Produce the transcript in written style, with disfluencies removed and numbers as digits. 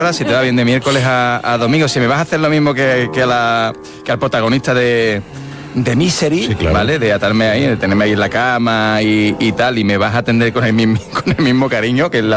Si te va bien de miércoles a domingo, si me vas a hacer lo mismo que al protagonista de Misery, Sí, claro. ¿vale? De atarme ahí, de tenerme ahí en la cama y tal, y me vas a atender con el mismo cariño, que es la